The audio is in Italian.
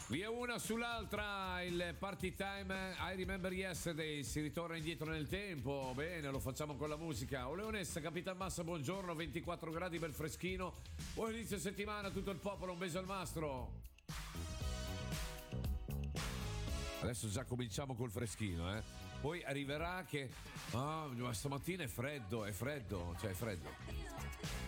Via una sull'altra, il party time I Remember Yesterday, si ritorna indietro nel tempo, bene, lo facciamo con la musica. O Leonessa, Capitan Massa, buongiorno, 24 gradi, bel freschino, buon inizio settimana, tutto il popolo, un beso al mastro. Adesso già cominciamo col freschino, poi arriverà che, ma stamattina è freddo, cioè è freddo.